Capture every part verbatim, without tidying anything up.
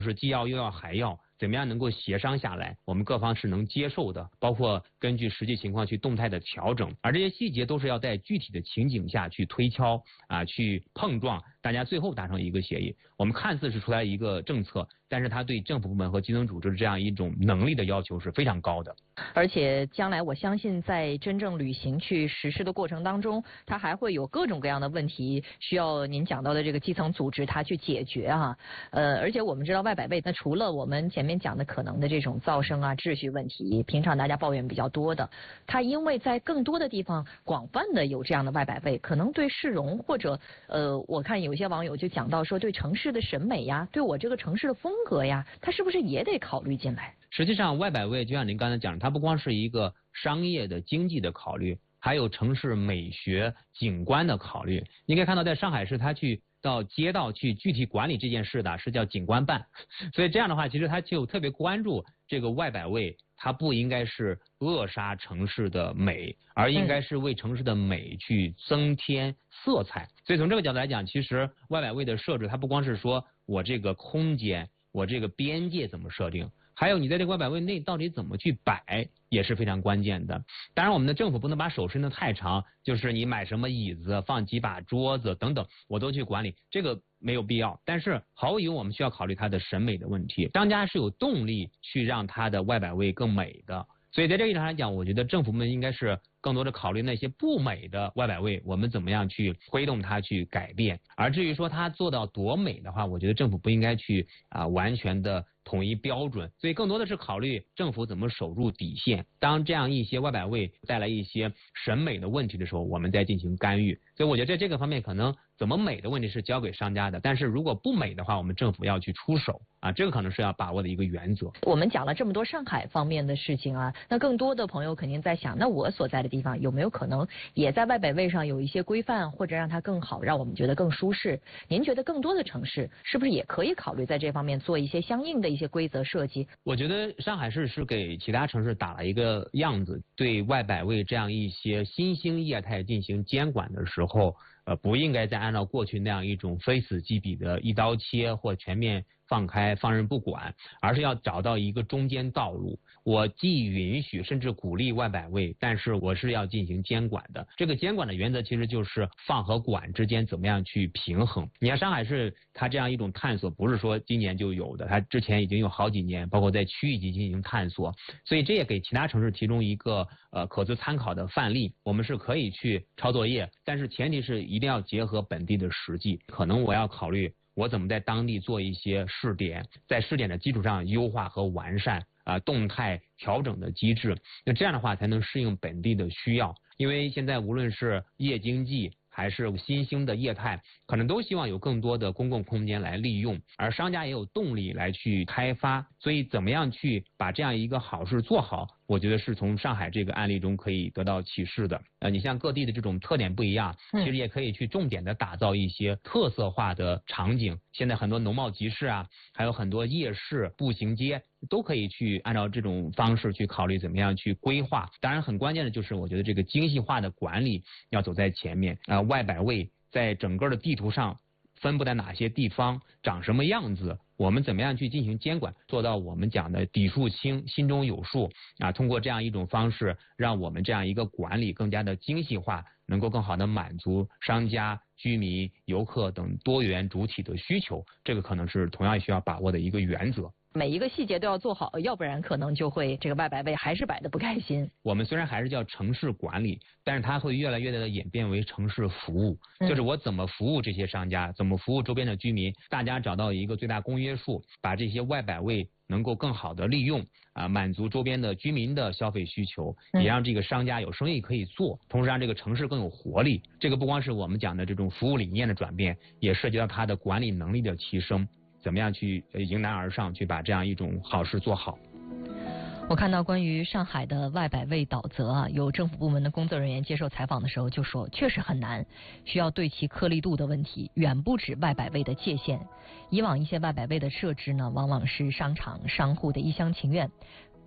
是既要又要还要，怎么样能够协商下来，我们各方是能接受的，包括根据实际情况去动态的调整，而这些细节都是要在具体的情景下去推敲啊，去碰撞，大家最后达成一个协议。我们看似是出来一个政策，但是它对政府部门和基层组织这样一种能力的要求是非常高的。 而且将来我相信在真正履行去实施的过程当中，它还会有各种各样的问题需要您讲到的这个基层组织它去解决啊。呃，而且我们知道外百位，那除了我们前面讲的可能的这种噪声啊、秩序问题，平常大家抱怨比较多的，它因为在更多的地方广泛的有这样的外百位，可能对市容或者呃，我看有些网友就讲到说对城市的审美呀，对我这个城市的风格呀，它是不是也得考虑进来？ 实际上，外百位就像您刚才讲的，它不光是一个商业的、经济的考虑，还有城市美学、景观的考虑。你可以看到，在上海市，它去到街道去具体管理这件事的是叫景观办，所以这样的话，其实它就特别关注这个外百位，它不应该是扼杀城市的美，而应该是为城市的美去增添色彩。所以从这个角度来讲，其实外百位的设置，它不光是说我这个空间、我这个边界怎么设定，还有你在这个外百位内到底怎么去摆也是非常关键的。当然我们的政府不能把手伸得太长，就是你买什么椅子、放几把桌子等等我都去管理，这个没有必要。但是毫无疑问我们需要考虑它的审美的问题，商家是有动力去让它的外百位更美的。所以在这个意义上来讲，我觉得政府们应该是更多的考虑那些不美的外百位，我们怎么样去推动它去改变。而至于说它做到多美的话，我觉得政府不应该去啊、呃、完全的统一标准，所以更多的是考虑政府怎么守住底线。当这样一些外百位带来一些审美的问题的时候，我们再进行干预。所以我觉得在这个方面，可能怎么美的问题是交给商家的，但是如果不美的话，我们政府要去出手啊，这个可能是要把握的一个原则。 我们讲了这么多上海方面的事情啊，那更多的朋友肯定在想，那我所在的地方有没有可能也在外百位上有一些规范，或者让它更好，让我们觉得更舒适？您觉得更多的城市是不是也可以考虑在这方面做一些相应的一些规则设计？ 我觉得上海市是给其他城市打了一个样子，对外百位这样一些新兴业态进行监管的时候，呃，不应该再按照过去那样一种非此即彼的一刀切或全面放开放任不管，而是要找到一个中间道路。我既允许甚至鼓励外百位，但是我是要进行监管的。这个监管的原则其实就是放和管之间怎么样去平衡。你看上海市它这样一种探索不是说今年就有的，它之前已经有好几年，包括在区域级进行探索，所以这也给其他城市提供一个呃可资参考的范例。我们是可以去抄作业，但是前提是一定要结合本地的实际。可能我要考虑我怎么在当地做一些试点，在试点的基础上优化和完善啊、呃、动态调整的机制，那这样的话才能适应本地的需要。因为现在无论是夜经济还是新兴的业态，可能都希望有更多的公共空间来利用，而商家也有动力来去开发。所以怎么样去把这样一个好事做好，我觉得是从上海这个案例中可以得到启示的。呃，你像各地的这种特点不一样，其实也可以去重点的打造一些特色化的场景。现在很多农贸集市啊，还有很多夜市、步行街，都可以去按照这种方式去考虑怎么样去规划。当然很关键的就是我觉得这个精细化的管理要走在前面啊、呃，外百位在整个的地图上分布在哪些地方，长什么样子，我们怎么样去进行监管，做到我们讲的底数清、心中有数啊。通过这样一种方式，让我们这样一个管理更加的精细化，能够更好的满足商家、居民、游客等多元主体的需求。这个可能是同样需要把握的一个原则。 每一个细节都要做好，要不然可能就会这个外百位还是摆得不开心。 我们虽然还是叫城市管理，但是它会越来越的演变为城市服务，就是我怎么服务这些商家，怎么服务周边的居民，大家找到一个最大公约数，把这些外百位能够更好的利用啊，满足周边的居民的消费需求，也让这个商家有生意可以做，同时让这个城市更有活力。这个不光是我们讲的这种服务理念的转变，也涉及到它的管理能力的提升。怎么样去迎难而上，去把这样一种好事做好。 我看到关于上海的外百位导则啊，有政府部门的工作人员接受采访的时候就说，确实很难，需要对其颗粒度的问题远不止外百位的界限。以往一些外百位的设置呢，往往是商场商户的一厢情愿。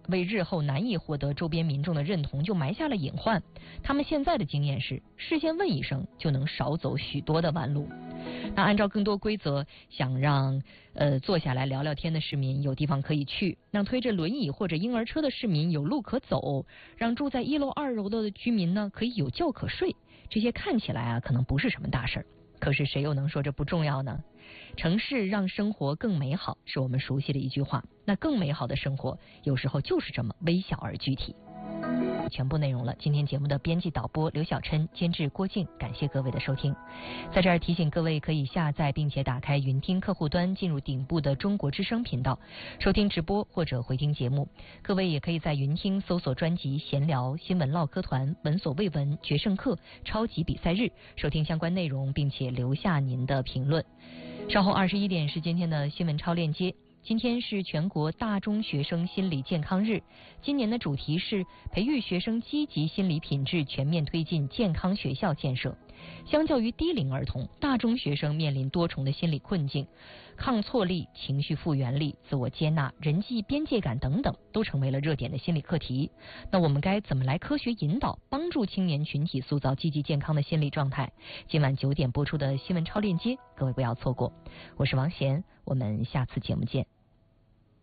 为日后难以获得周边民众的认同就埋下了隐患。他们现在的经验是，事先问一声就能少走许多的弯路。那按照更多规则，想让呃坐下来聊聊天的市民有地方可以去，让推着轮椅或者婴儿车的市民有路可走，让住在一楼二楼的居民呢可以有觉可睡，这些看起来啊可能不是什么大事儿，可是谁又能说这不重要呢？城市让生活更美好是我们熟悉的一句话，那更美好的生活有时候就是这么微小而具体。全部内容了，今天节目的编辑导播刘晓琛，监制郭靖，感谢各位的收听。在这儿提醒各位可以下载并且打开云听客户端，进入顶部的中国之声频道收听直播或者回听节目。各位也可以在云听搜索专辑闲聊、新闻唠嗑团、闻所未闻、决胜课、超级比赛日收听相关内容，并且留下您的评论。稍后二十一点是今天的新闻超链接。今天是全国大中学生心理健康日，今年的主题是培育学生积极心理品质，全面推进健康学校建设。相较于低龄儿童，大中学生面临多重的心理困境，抗挫力、情绪复原力、自我接纳、人际边界感等等，都成为了热点的心理课题。那我们该怎么来科学引导，帮助青年群体塑造积极健康的心理状态？今晚九点播出的新闻超链接，各位不要错过。我是王贤，我们下次节目见。